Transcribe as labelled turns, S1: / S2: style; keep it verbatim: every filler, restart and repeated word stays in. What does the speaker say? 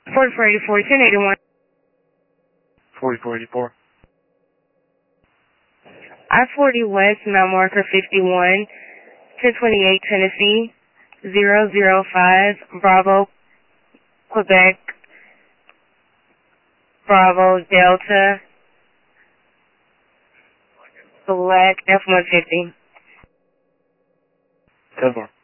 S1: forty-four eighty-four, ten eighty-one.
S2: forty-four eighty-four.
S1: I forty West, mile marker fifty-one, ten twenty-eight Tennessee, zero zero five, Bravo, Quebec, Bravo, Delta, Black, F one fifty.
S2: ten four.